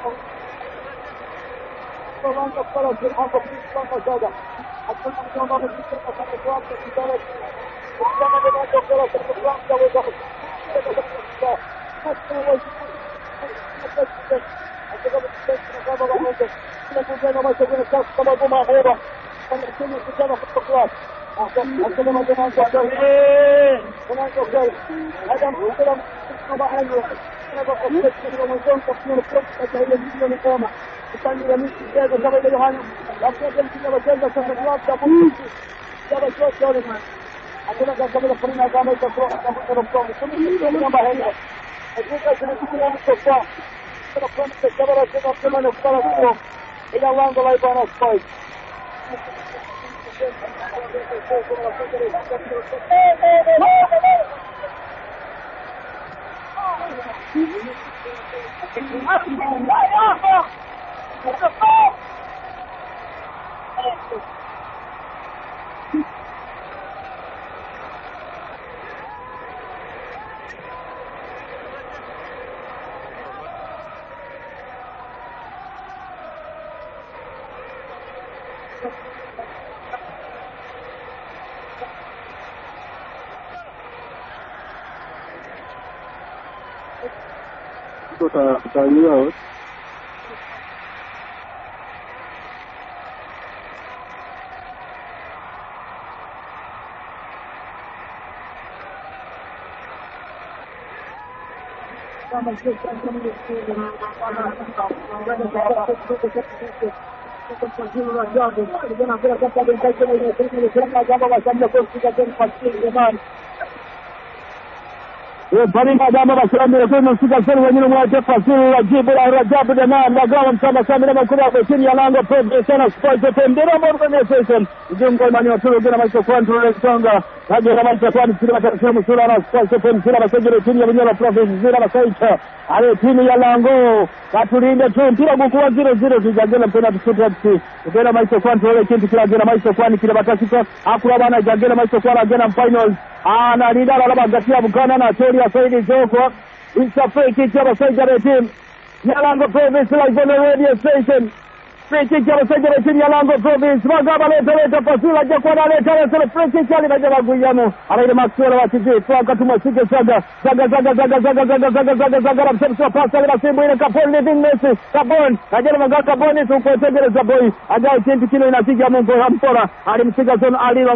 Avanza para el campo principal Zaga. Actualmente no vamos a hacer pasar el campo principal. Estamos de nuevo por la segunda vuelta. Ayudados. Paringa dama basirambira kuri musika seri wenyine mwaje fasiri wajibu la Rajabu Dana ndagawa msama samira makura kwa chini ya lango Professional Sport Tendera Organization ujungo imani wa tulu gina maisha control songa kaje kama mtakwani kile matakatifu msura na Sport Tendera basajiri chini ya Bunyoro Province zira basaicha ale chini ya lango katulinde tu mpira gukuwa 0-0 tujagela mpena tukutrati ugena maisha control kintu kila gena maisha kwani kile batasika akula bana jagela maisha kwa gena finals ana lidala la bagatia bukana na Toria Saidi Joko isa free kick ya basajiri team Yalango Province live on the radio station. Free kick ya basajiri team Yalango Province magaba leta pasula jakwana leta sele free kick ya libaja Guillermo alaile Maxwell wa TV kwa tumasike saga msemso pasa ile simu ile Kapon living Messi Kapon ajana magaka Kapon tuko tegereza boy ajao kintu kile inapiga Mungu hampora alimsiga zone ali